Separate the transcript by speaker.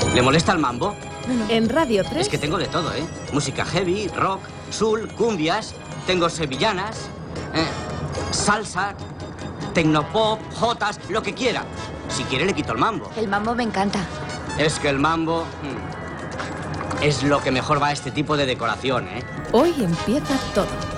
Speaker 1: ¿Le molesta el mambo?
Speaker 2: En Radio 3.
Speaker 1: Es que tengo de todo, ¿eh? Música heavy, rock, soul, cumbias, tengo sevillanas, salsa, tecnopop, jotas, lo que quiera. Si quiere le quito el mambo.
Speaker 3: El mambo me encanta.
Speaker 1: Es que el mambo es lo que mejor va a este tipo de decoración, ¿eh?
Speaker 2: Hoy empieza todo.